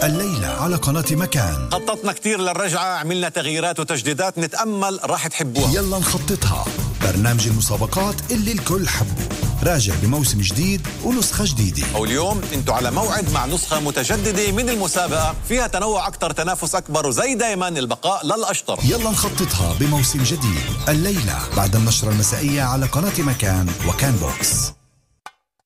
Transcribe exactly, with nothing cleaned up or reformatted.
الليلة على قناة مكان. خططنا كتير للرجعة، عملنا تغييرات وتجديدات، نتأمل راح تحبوها. يلا نخططها، برنامج المسابقات اللي الكل حبه، راجع بموسم جديد ونسخة جديدة. واليوم انتوا على موعد مع نسخة متجددة من المسابقة، فيها تنوع أكتر، تنافس أكبر، وزي دايما البقاء للأشطر. يلا نخططها بموسم جديد الليلة بعد النشرة المسائية على قناة مكان وكان بوكس.